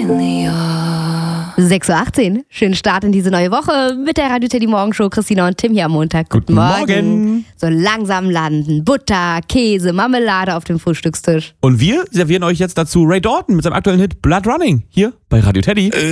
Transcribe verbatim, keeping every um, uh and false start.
Familia. sechs Uhr achtzehn. Schönen Start in diese neue Woche mit der Radio Teddy Morgenshow. Christina und Tim hier am Montag. Guten Morgen. So langsam landen. Butter, Käse, Marmelade auf dem Frühstückstisch. Und wir servieren euch jetzt dazu Ray Dalton mit seinem aktuellen Hit Blood Running hier bei Radio Teddy.